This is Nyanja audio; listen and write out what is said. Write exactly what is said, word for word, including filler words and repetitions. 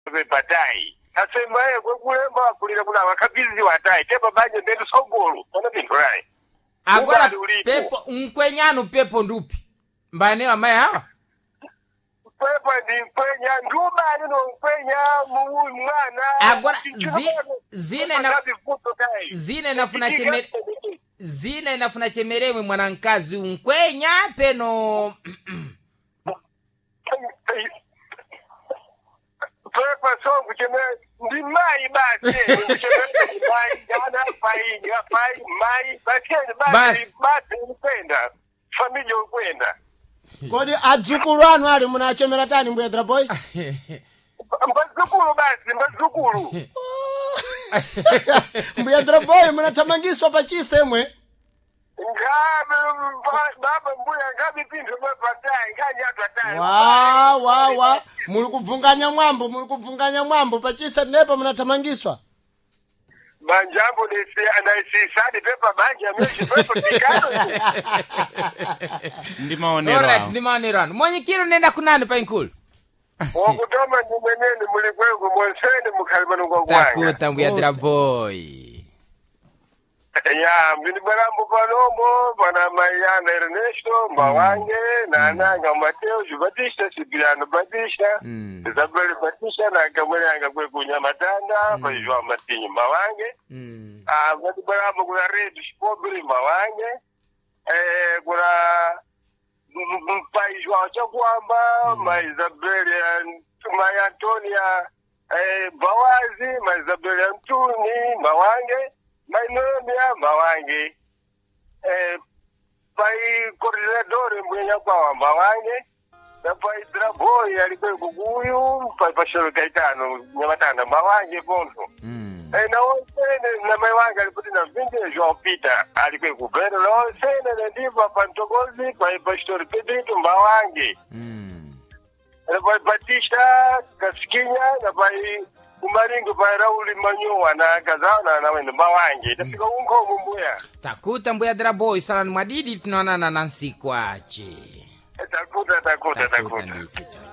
Patai. Asema yeye kulemba kulira kuna wakabizi watai. Tepa banje ndetu sogolo. Pana pintorai. Agora pepo unkwenyano pepo ndupi. Mbane wa maya hawa. Pepo ndi kwenya nduba nino kwenya mwana. Agora zi, zine na zine nafuna chemere zine nafuna chemeremwe mwanankazi unkwenya peno. Pepa songu chemere ndi mai basi. Chemere mai jana pai ya pai mai basi basi kwenda. Familia kwenda. Kodi adzukulu anu ali munachemera tani mbwedra boy? Mbazukulu basi, mbazukulu. Mbwedra boy munatamangiswa pachise mwe. Ngabe baba mbuya ngabe pinto mwepatai, ngani atwatai. Wa wa wa, muli kuvunganya mwambo, muli kuvunganya mwambo pachise nepa munatamangiswa. Banjambo desi anaisisadi pepa banje ameshi pepa pikano. Ndi maonero. Alright, ndi maonero. Mwenyekiro nenda kunani pa inkulu? Wakutoma ni mwenene mulikwengu mwensene mukhalimanu kwa kwanga. Takuta mbuyadra boy. Ya, mbini barambu panombo, pana Mariana Ernesto, Mbawange, Nananga Mateo, Batista, Cipriano Batista, Mm. Isabel Batista, na Kamwelanga kwe kunyamatanda, pa Joao Matinho Mbawange. Mm. Ah, mbini barambu kuna Red Spobri Mbawange. Eh, kuna Mpai Joao Chakwamba, Ma Isabel, Ma Antonia, eh, Bawazi, Ma Isabel Antuni, Mbawange. Mainomia Mbawange, eh, pai coordinador mwenye kwa Mbawange, na pai Draboy alikuwa kuguyu, pai Pashoro Kaitano, nyamatana Mbawange ponto. Mm. Eh, na wosene na Mbawange alikuwa na vinde João Peter, alikuwa kubero, na wosene na ndiva Pantogozi, pai Pastor Pedrito Mbawange. Mm. Na pai Batista Kasikinya, na pai Kumaringo pa Rauli Manyoa na kazao na na wende Mbawange. Tafika unko mumbuya. Takuta mbuyadra boy sana mwadidi tunaonana na nsiku ache. Takuta takuta takuta. Takuta.